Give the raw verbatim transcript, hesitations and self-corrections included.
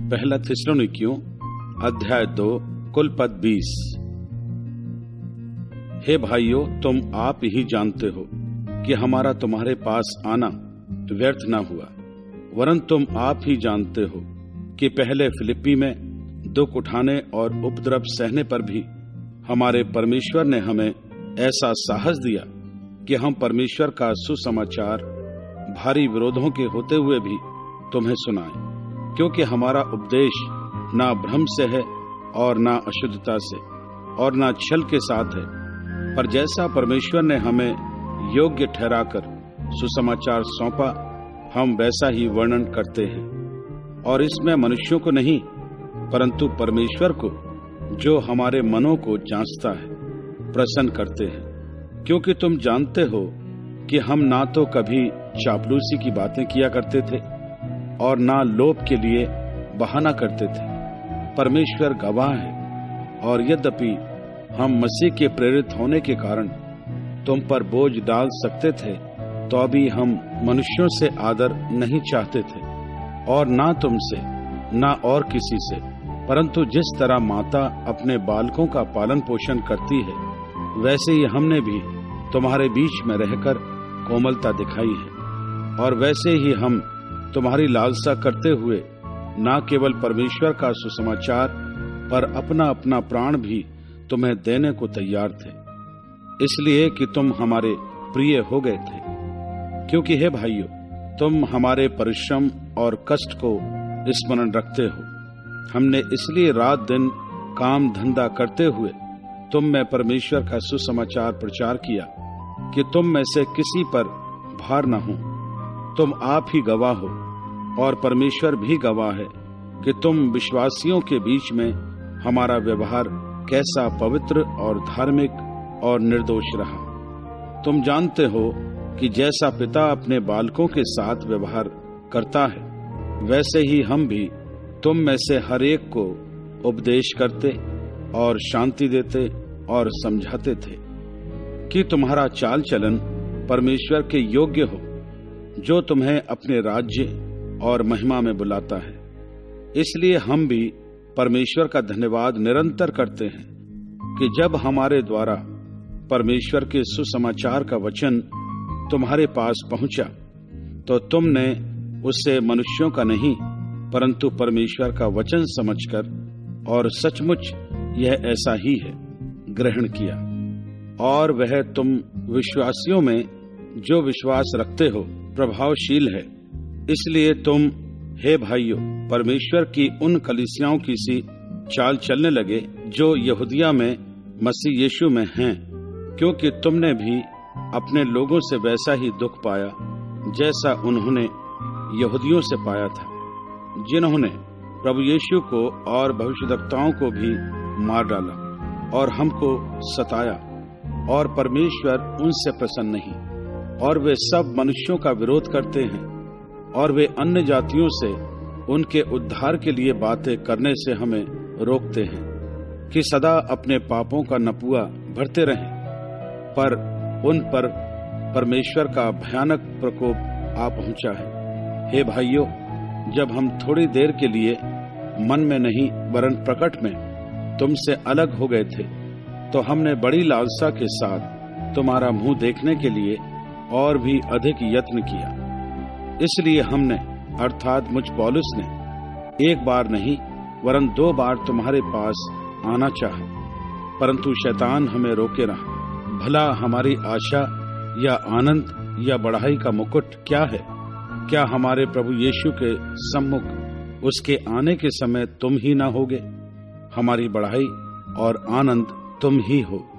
पहला थिस्सलुनीकियों अध्याय दो कुल पद बीस। हे भाइयों, तुम आप ही जानते हो कि हमारा तुम्हारे पास आना व्यर्थ न हुआ, वरन तुम आप ही जानते हो कि पहले फिलिप्पी में दुख उठाने और उपद्रव सहने पर भी हमारे परमेश्वर ने हमें ऐसा साहस दिया कि हम परमेश्वर का सुसमाचार भारी विरोधों के होते हुए भी तुम्हें सुनाएं, क्योंकि हमारा उपदेश ना भ्रम से है और ना अशुद्धता से और ना छल के साथ है, पर जैसा परमेश्वर ने हमें योग्य ठहराकर सुसमाचार सौंपा, हम वैसा ही वर्णन करते हैं। और इसमें मनुष्यों को नहीं, परंतु परमेश्वर को, जो हमारे मनों को जांचता है, प्रसन्न करते हैं। क्योंकि तुम जानते हो कि हम ना तो कभी चापलूसी की बातें किया करते थे और ना लोभ के लिए बहाना करते थे। परमेश्वर गवाह है, और यद्यपि हम मसीह के प्रेरित होने के कारण तुम पर बोझ डाल सकते थे, तो अभी हम मनुष्यों से आदर नहीं चाहते थे, और ना तुमसे ना और किसी से, परंतु जिस तरह माता अपने बालकों का पालन पोषण करती है, वैसे ही हमने भी तुम्हारे बीच में रहकर कोमलता दिखाई है। और वैसे ही हम तुम्हारी लालसा करते हुए न केवल परमेश्वर का सुसमाचार पर अपना अपना प्राण भी तुम्हें देने को तैयार थे, इसलिए कि तुम हमारे प्रिय हो गए थे। क्योंकि हे भाइयों, तुम हमारे परिश्रम और कष्ट को स्मरण रखते हो। हमने इसलिए रात दिन काम धंधा करते हुए तुम में परमेश्वर का सुसमाचार प्रचार किया कि तुम में से किसी पर भार न हो। तुम आप ही गवाह हो, और परमेश्वर भी गवाह है कि तुम विश्वासियों के बीच में हमारा व्यवहार कैसा पवित्र और धार्मिक और निर्दोष रहा। तुम जानते हो कि जैसा पिता अपने बालकों के साथ व्यवहार करता है, वैसे ही हम भी तुम में से हर एक को उपदेश करते और शांति देते और समझाते थे कि तुम्हारा चाल चलन परमेश्वर के योग्य हो, जो तुम्हें अपने राज्य और महिमा में बुलाता है। इसलिए हम भी परमेश्वर का धन्यवाद निरंतर करते हैं कि जब हमारे द्वारा परमेश्वर के सुसमाचार का वचन तुम्हारे पास पहुंचा, तो तुमने उसे मनुष्यों का नहीं, परंतु परमेश्वर का वचन समझकर, और सचमुच यह ऐसा ही है, ग्रहण किया। और वह तुम विश्वासियों में जो विश्वास रखते हो प्रभावशील है। इसलिए तुम, हे भाइयों, परमेश्वर की उन कलीसियाओं की सी चाल चलने लगे जो यहूदिया में मसीह यीशु में हैं, क्योंकि तुमने भी अपने लोगों से वैसा ही दुख पाया जैसा उन्होंने यहूदियों से पाया था, जिन्होंने प्रभु यीशु को और भविष्यद्वक्ताओं को भी मार डाला और हमको सताया, और परमेश्वर उनसे प्रसन्न नहीं। और वे सब मनुष्यों का विरोध करते हैं, और वे अन्य जातियों से उनके उद्धार के लिए बातें करने से हमें रोकते हैं कि सदा अपने पापों का नपुआ भरते रहें। पर उन पर परमेश्वर का भयानक प्रकोप आ पहुंचा है। हे भाइयों, जब हम थोड़ी देर के लिए मन में नहीं वरन प्रकट में तुमसे अलग हो गए थे, तो हमने बड़ी लालसा के साथ तुम्हारा मुंह देखने के लिए और भी अधिक यत्न किया। इसलिए हमने, अर्थात मुझ पौलुस ने, एक बार नहीं वरन दो बार तुम्हारे पास आना चाहा, परंतु शैतान हमें रोके रहा। भला हमारी आशा या आनंद या बढ़ाई का मुकुट क्या है? क्या हमारे प्रभु यीशु के सम्मुख उसके आने के समय तुम ही ना होगे? हमारी बढ़ाई और आनंद तुम ही हो।